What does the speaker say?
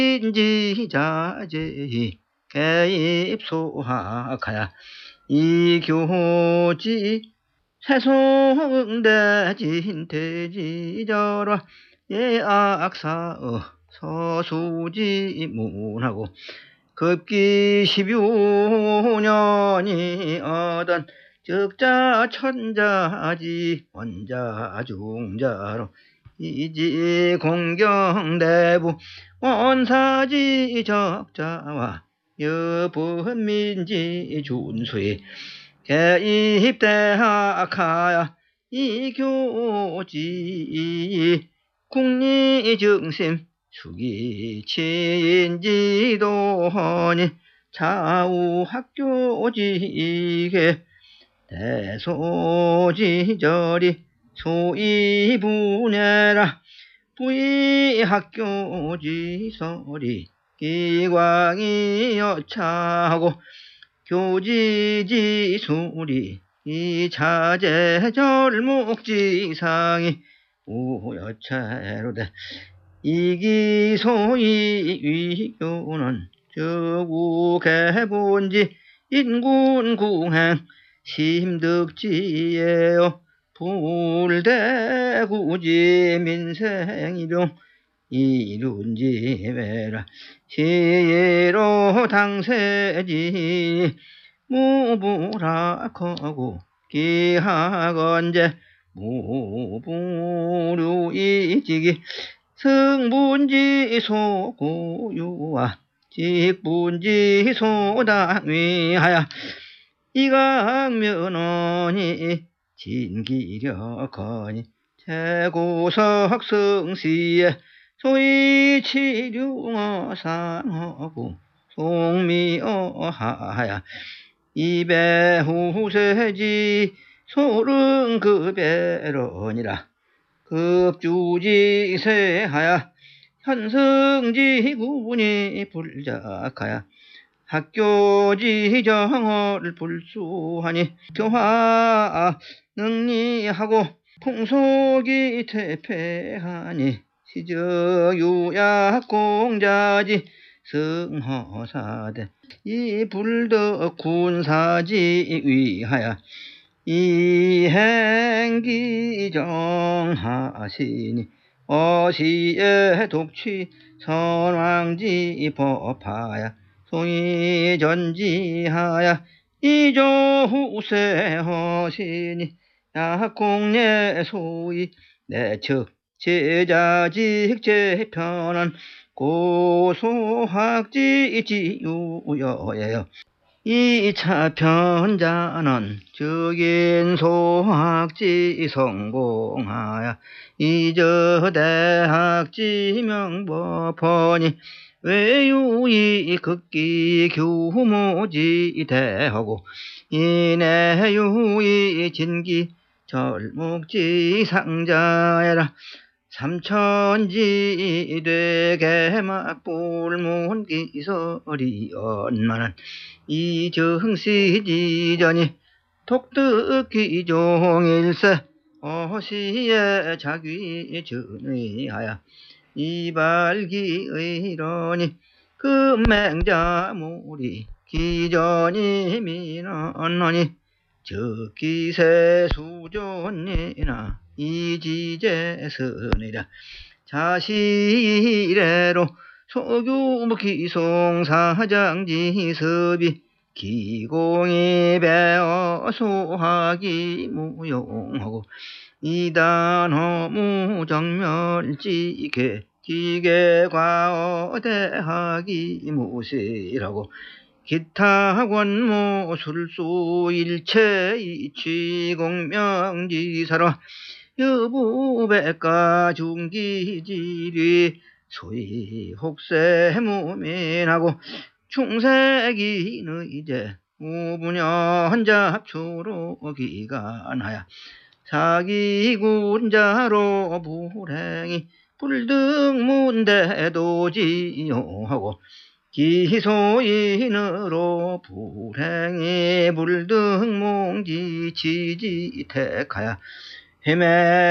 인지자제히 개입소하가야 이교지 세송대진태지저라 예악사어 서수지문하고 급기 12년이 얻은 적자 천자지 원자중자로 이지 공경대부 원사지 적자와 여분민지 준수의 개입대학하야 이교지 국리정심 수기친지도하니 좌우학교지게 대소지절이 소이분해라 부의학교지설이 기광이 여차하고 교지지술이 이차제절목지상이 우여체로되 이기소이 위교는 저구개본지 인군궁행 심득지예요 불대구지 민생이룡 이룬지매라 시예로 당세지 무부락하고 기하건제 무부류이지기 승분지소고유와 직분지소당위하야 이강면허니 진기력하니 최고석승시에 소이치룡어상하고 송미어하야 이배후세지 소릉급배러니라 급주지세하야 현승지구분이 불작하야 학교지정을 불수하니 교화 능리하고 풍속이 태폐하니 시저유약공자지 승허사대 이 불덕군사지 위하야 이행기정하시니 어시의 독취 선왕지 법하야 송이전지하야 이조후세허시니 약공예 소위 내측 제자직 제편은 고소학지지유여예요 이차 편자는 즉인소학지 성공하야 이저대학지 명법하니 외유이 극기 규모지 대하고 이내유이 진기 절목지 상자에라 삼천지 되게 막불문기설이 언만한 이정시지전이 독특기 종일세 어시에 자귀 전의하야 이발기의러니 금맹자물이 기전이 민언하니 적기세 수존이나 이지제선이라 자시이래로 소규모 기송사장지섭이 기공이 배어 소하기 무용하고 이단허 무정멸지계 기계과어대하기 무시라고 기타 권모 술수 일체 이취공명지사로 여부백가 중기지리 소위 혹세무민하고 충세기는 이제 우분연 잡초로 기간하야 사기군자로 불행이 불등문대도지용하고 기소인으로 불행이 불등몽지지지택하야 헤매